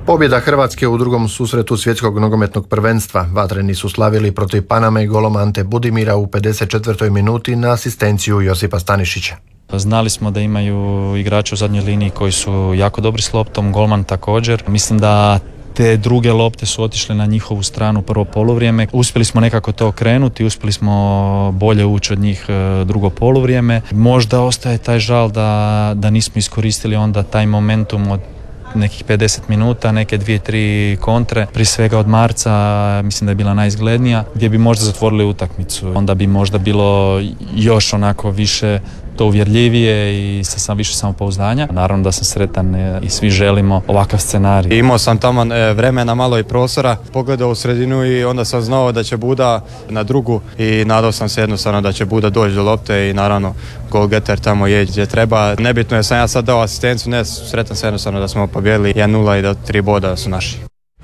Pobjeda Hrvatske u drugom susretu svjetskog nogometnog prvenstva. Vatreni su slavili protiv Paname golom Ante Budimira u 54. minuti na asistenciju Josipa Stanišića. Znali smo da imaju igrače u zadnjoj liniji koji su jako dobri s loptom, golman također. Mislim da te druge lopte su otišle na njihovu stranu prvo poluvrijeme. Uspjeli smo nekako to okrenuti, uspjeli smo bolje ući od njih drugo poluvrijeme. Možda ostaje taj žal da nismo iskoristili onda taj momentum od nekih 50 minuta, neke 2-3 kontre, prije svega od Marca, mislim da je bila najizglednija, gdje bi možda zatvorili utakmicu. Onda bi možda bilo još onako više to uvjerljivije i sa više samopouzdanja. Naravno da sam sretan i svi želimo ovakav scenarij. Imao sam tamo vremena, malo i prostora, pogledao u sredinu i onda sam znao da će Buda na drugu i nadao sam se jednostavno da će Buda doći do lopte i naravno golgeter tamo je gdje treba. Nebitno je sam ja sad dao asistenciju, ne, sretan sam jednostavno da smo pobjedili 1-0 i da 3 boda su naši.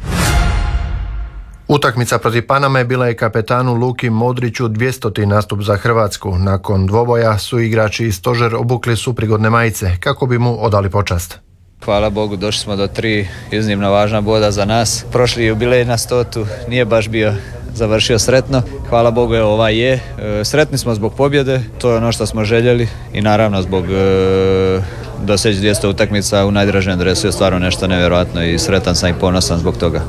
Utakmica protiv Paname bila je kapetanu Luki Modriću 200. nastup za Hrvatsku. Nakon dvoboja su igrači i stožer obukli su prigodne majice kako bi mu odali počast. Hvala Bogu, došli smo do 3 iznimno važna boda za nas. Prošli jubilej na 100. nije baš bio završio sretno. Hvala Bogu, evo ovaj je. Sretni smo zbog pobjede, to je ono što smo željeli i naravno zbog doseći 200 utakmica u najdražem dresu je stvarno nešto nevjerojatno i sretan sam i ponosan zbog toga.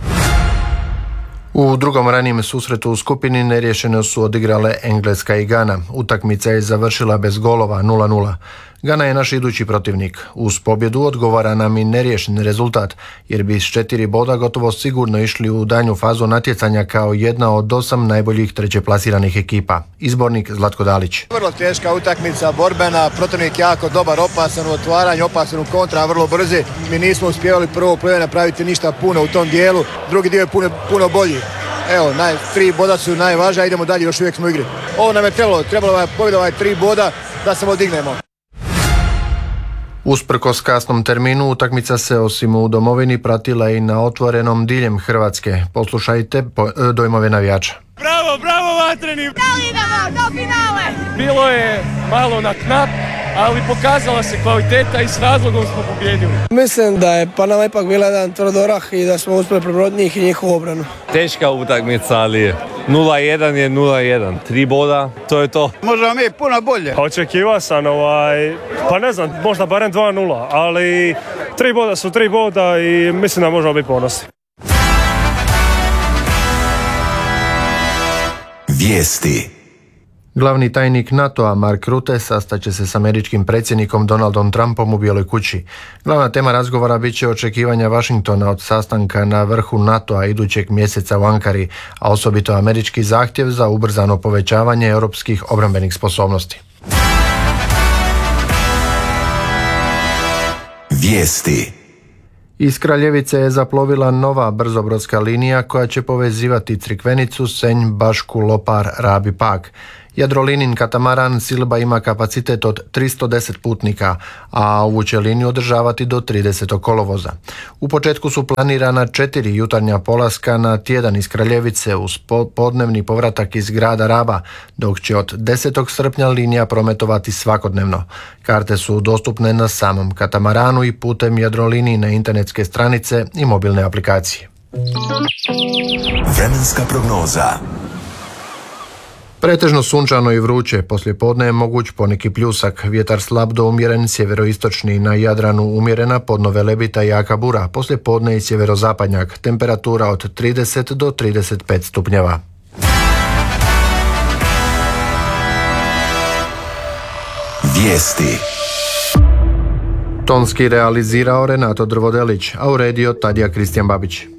U drugom ranijem susretu u skupini neriješeno su odigrale Engleska i Gana. Utakmica je završila bez golova 0-0. Gana je naš idući protivnik. Uz pobjedu odgovara nam i neriješen rezultat, jer bi s 4 boda gotovo sigurno išli u daljnju fazu natjecanja kao jedna od 8 najboljih trećeplasiranih ekipa. Izbornik Zlatko Dalić. Vrlo teška utakmica, borbena, protivnik jako dobar, opasan u otvaranju, opasan u kontra, vrlo brzi. Mi nismo uspjevali prvo napraviti ništa puno u tom dijelu, drugi dio je puno bolji. Evo, 3 boda su najvažnija, idemo dalje, još uvijek smo u igri. Ovo nam je trebalo je pobjeda 3 boda da se odignemo. Usprkos kasnom terminu, utakmica se osim u domovini pratila i na otvorenom diljem Hrvatske. Poslušajte dojmove navijača. Bravo Vatreni! Da li idemo do finale? Bilo je malo na knap, ali pokazala se kvaliteta i s razlogom smo pobjedili. Mislim da je Panama ipak bila jedan tvrd orah i da smo uspjeli prebroditi njih i njihovu obranu. Teška utakmica, ali 0-1 je 0-1. 3 boda, to je to. Možemo mi puno bolje. Očekivao sam pa ne znam, možda barem 2-0, ali 3 boda su 3 boda i mislim da možemo biti ponosni. Vijesti. Glavni tajnik NATO-a Mark Rutte sastaće se s američkim predsjednikom Donaldom Trumpom u Bijeloj kući. Glavna tema razgovora bit će očekivanja Washingtona od sastanka na vrhu NATO-a idućeg mjeseca u Ankari, a osobito američki zahtjev za ubrzano povećavanje europskih obrambenih sposobnosti. Vijesti. Iz Kraljevice je zaplovila nova brzobrodska linija koja će povezivati Crikvenicu, Senj, Bašku, Lopar, Rab i Pag. Jadrolinin katamaran Silba ima kapacitet od 310 putnika, a ovu će liniju održavati do 30. kolovoza. U početku su planirana 4 jutarnja polaska na tjedan iz Kraljevice uz podnevni povratak iz grada Raba, dok će od 10. srpnja linija prometovati svakodnevno. Karte su dostupne na samom katamaranu i putem Jadrolinijine internetske stranice i mobilne aplikacije. Vremenska prognoza. Pretežno sunčano i vruće, poslijepodne je moguć poneki pljusak, vjetar slab do umjeren sjeveroistočni, na Jadranu umjerena podno Velebita i jaka bura, poslijepodne i sjeverozapadnjak, temperatura od 30 do 35 stupnjeva. Vijesti. Tonski realizirao Renato Drvodelić, a uredio Tadija Kristijan Babić.